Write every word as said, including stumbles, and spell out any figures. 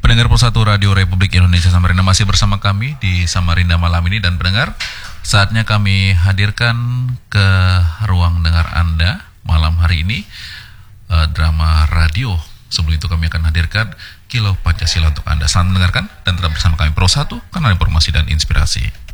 Pendengar Pro satu Radio Republik Indonesia Samarinda masih bersama kami di Samarinda malam ini, dan pendengar, saatnya kami hadirkan ke ruang dengar Anda malam hari ini uh, drama radio. Sebelum itu kami akan hadirkan Kilau Pancasila untuk Anda. Selamat mendengarkan dan tetap bersama kami Pro satu, kanal informasi dan inspirasi.